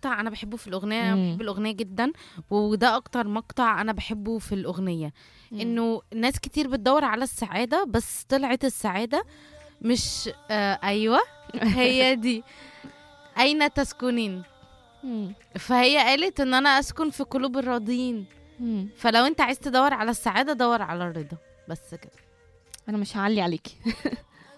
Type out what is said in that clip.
مقطع انا بحبه في الاغنيه، انا بحب الاغنيه جدا، وده اكتر مقطع انا بحبه في الاغنيه. مم. انه ناس كتير بتدور على السعاده، بس طلعت السعاده مش ايوه، هي دي، اين تسكنين. مم. فهي قالت ان انا اسكن في قلوب الراضين. مم. فلو انت عايز تدور على السعاده، دور على الرضا، بس كده. انا مش هعلي عليكي.